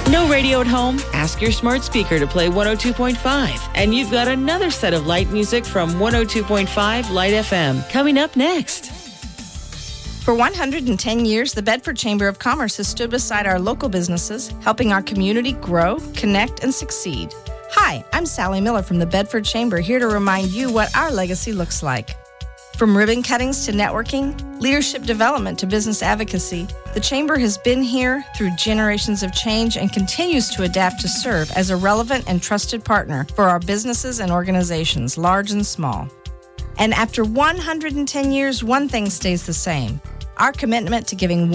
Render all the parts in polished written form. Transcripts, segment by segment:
No radio at home? Ask your smart speaker to play 102.5. And you've got another set of light music from 102.5 Light FM coming up next. For 110 years, the Bedford Chamber of Commerce has stood beside our local businesses, helping our community grow, connect, and succeed. Hi, I'm Sally Miller from the Bedford Chamber, here to remind you what our legacy looks like. From ribbon cuttings to networking, leadership development to business advocacy, the Chamber has been here through generations of change and continues to adapt to serve as a relevant and trusted partner for our businesses and organizations, large and small. And after 110 years, one thing stays the same: our commitment to giving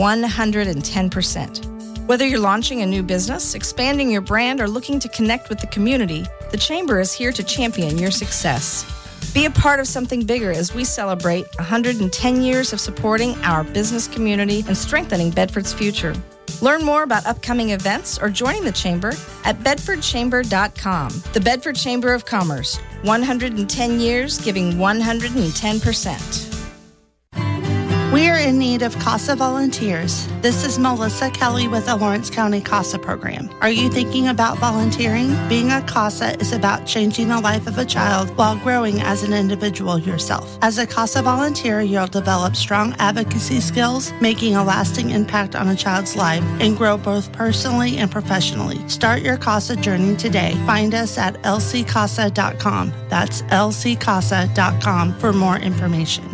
110%. Whether you're launching a new business, expanding your brand, or looking to connect with the community, the Chamber is here to champion your success. Be a part of something bigger as we celebrate 110 years of supporting our business community and strengthening Bedford's future. Learn more about upcoming events or joining the Chamber at bedfordchamber.com. The Bedford Chamber of Commerce, 110 years giving 110%. We are in need of CASA volunteers. This is Melissa Kelly with the Lawrence County CASA program. Are you thinking about volunteering? Being a CASA is about changing the life of a child while growing as an individual yourself. As a CASA volunteer, you'll develop strong advocacy skills, making a lasting impact on a child's life, and grow both personally and professionally. Start your CASA journey today. Find us at lccasa.com. That's lccasa.com for more information.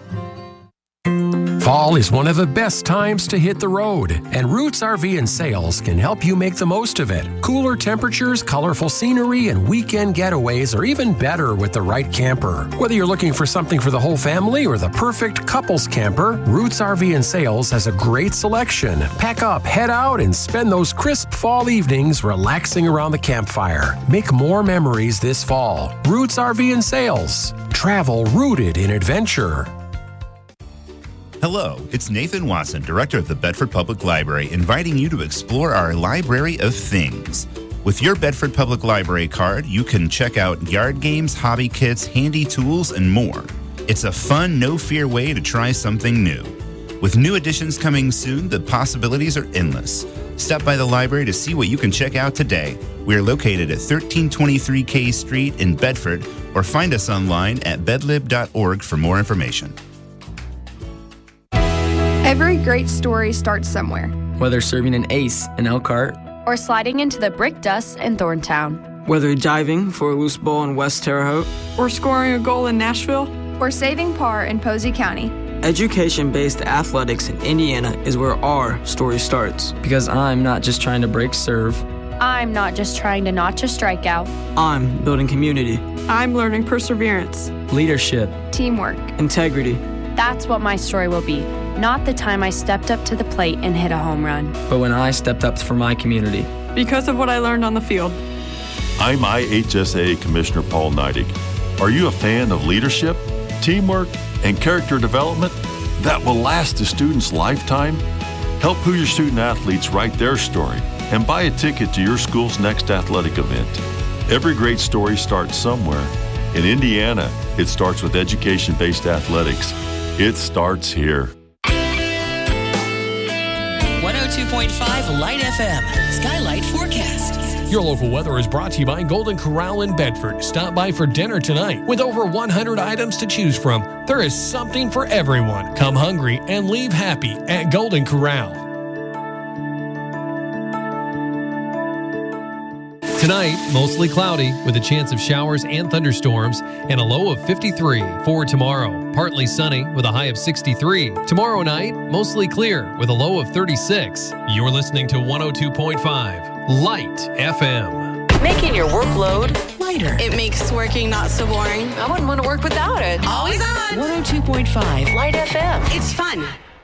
Fall is one of the best times to hit the road, and Roots RV and Sales can help you make the most of it. Cooler temperatures, colorful scenery, and weekend getaways are even better with the right camper. Whether you're looking for something for the whole family or the perfect couples camper, Roots RV and Sales has a great selection. Pack up, head out, and spend those crisp fall evenings relaxing around the campfire. Make more memories this fall. Roots RV and Sales. Travel rooted in adventure. Hello, it's Nathan Watson, Director of the Bedford Public Library, inviting you to explore our Library of Things. With your Bedford Public Library card, you can check out yard games, hobby kits, handy tools, and more. It's a fun, no-fear way to try something new. With new additions coming soon, the possibilities are endless. Stop by the library to see what you can check out today. We are located at 1323 K Street in Bedford, or find us online at bedlib.org for more information. Every great story starts somewhere. Whether serving an ace in Elkhart, or sliding into the brick dust in Thorntown. Whether diving for a loose ball in West Terre Haute, or scoring a goal in Nashville, or saving par in Posey County. Education-based athletics in Indiana is where our story starts. Because I'm not just trying to break serve. I'm not just trying to notch a strikeout. I'm building community. I'm learning perseverance, leadership, teamwork, integrity. That's what my story will be. Not the time I stepped up to the plate and hit a home run, but when I stepped up for my community. Because of what I learned on the field. I'm IHSA Commissioner Paul Neidig. Are you a fan of leadership, teamwork, and character development that will last a student's lifetime? Help Hoosier student athletes write their story and buy a ticket to your school's next athletic event. Every great story starts somewhere. In Indiana, it starts with education-based athletics. It starts here. 102.5 Light FM, Skylight Forecast. Your local weather is brought to you by Golden Corral in Bedford. Stop by for dinner tonight. With over 100 items to choose from, there is something for everyone. Come hungry and leave happy at Golden Corral. Tonight, mostly cloudy with a chance of showers and thunderstorms and a low of 53. For tomorrow, partly sunny with a high of 63. Tomorrow night, mostly clear with a low of 36. You're listening to 102.5 Light FM. Making your workload lighter. It makes working not so boring. I wouldn't want to work without it. Always on. 102.5 Light FM. It's fun.